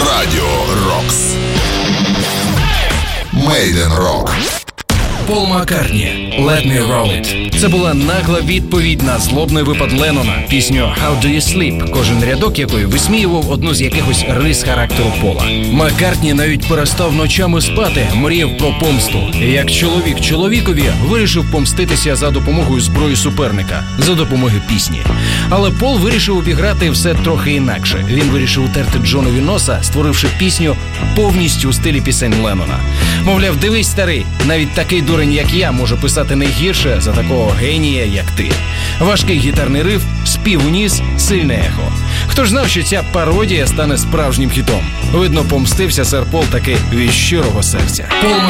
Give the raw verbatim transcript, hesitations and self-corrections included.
Радіо Рокс. Мейден Рок. Пол Маккартні, «Let me roll it». Це була нагла відповідь на злобний випад Леннона, пісню «How do you sleep», кожен рядок якої висміював одну з якихось рис характеру Пола. Маккартні навіть перестав ночами спати, мріяв про помсту. Як чоловік чоловікові вирішив помститися за допомогою зброї суперника, за допомогою пісні. Але Пол вирішив обіграти все трохи інакше. Він вирішив утерти Джонові носа, створивши пісню повністю у стилі пісень Леннона. Мовляв, дивись, старий, навіть такий дурень, як я, може писати не гірше за такого генія, як ти. Важкий гітарний риф, спів у ніс, сильне ехо. Хто ж знав, що ця пародія стане справжнім хітом? Видно, помстився сер Пол таки від щирого серця. Пол